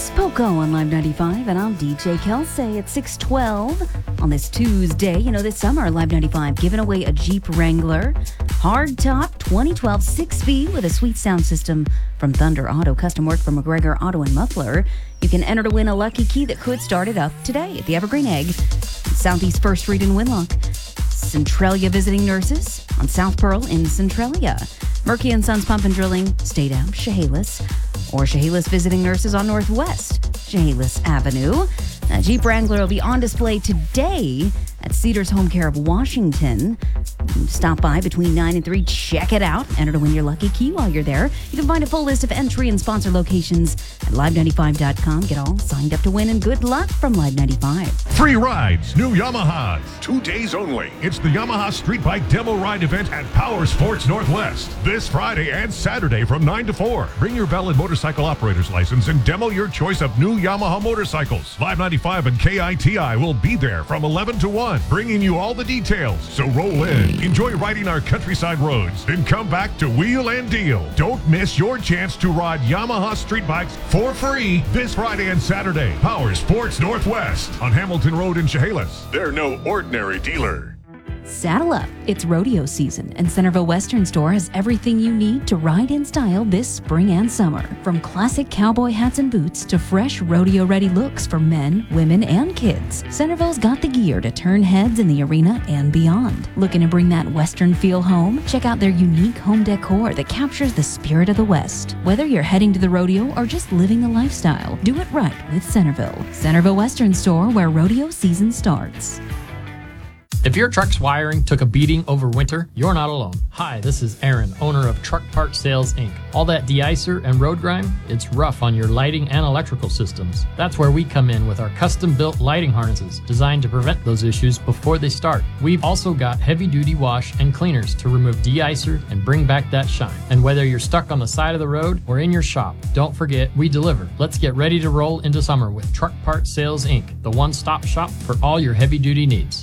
Poco on Live 95, and I'm DJ Kelsey at 612 on this Tuesday. You know, this summer, Live 95 giving away a Jeep Wrangler hardtop 2012 6-speed with a sweet sound system from Thunder Auto, custom work from McGregor Auto and Muffler. You can enter to win a lucky key that could start it up today at the Evergreen Egg, Southeast First Street in Winlock. Centralia Visiting Nurses on South Pearl in Centralia. Murky & Sons Pump and Drilling, State Amp, Chehalis. Or Chehalis Visiting Nurses on Northwest Chehalis Avenue. Jeep Wrangler will be on display today at Cedars Home Care of Washington. Stop by between 9 and 3. Check it out. Enter to win your lucky key while you're there. You can find a full list of entry and sponsor locations at live95.com. Get all signed up to win, and good luck from Live 95. Free rides, new Yamahas. 2 days only. It's the Yamaha Street Bike Demo Ride event at Power Sports Northwest. This Friday and Saturday from 9 to 4. Bring your valid motorcycle operator's license and demo your choice of new Yamaha motorcycles. Live 95 and KITI will be there from 11 to 1, bringing you all the details. So roll in, enjoy riding our countryside roads, then come back to wheel and deal. Don't miss your chance to ride Yamaha street bikes for free this Friday and Saturday. Power Sports Northwest on Hamilton Road in Chehalis. They're no ordinary dealer. Saddle up. It's rodeo season, and Centerville Western Store has everything you need to ride in style this spring and summer. From classic cowboy hats and boots to fresh rodeo-ready looks for men, women, and kids, Centerville's got the gear to turn heads in the arena and beyond. Looking to bring that Western feel home? Check out their unique home decor that captures the spirit of the West. Whether you're heading to the rodeo or just living the lifestyle, do it right with Centerville. Centerville Western Store, where rodeo season starts. If your truck's wiring took a beating over winter, you're not alone. Hi, this is Aaron, owner of Truck Part Sales, Inc. All that de-icer and road grime, it's rough on your lighting and electrical systems. That's where we come in with our custom-built lighting harnesses designed to prevent those issues before they start. We've also got heavy-duty wash and cleaners to remove de-icer and bring back that shine. And whether you're stuck on the side of the road or in your shop, don't forget, we deliver. Let's get ready to roll into summer with Truck Part Sales, Inc., the one-stop shop for all your heavy-duty needs.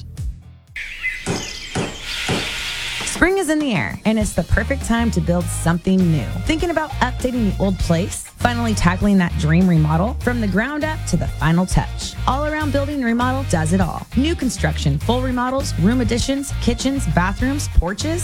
Spring is in the air, and it's the perfect time to build something new. Thinking about updating the old place? Finally tackling that dream remodel? From the ground up to the final touch, All Around Building and Remodel does it all. New construction, full remodels, room additions, kitchens, bathrooms, porches,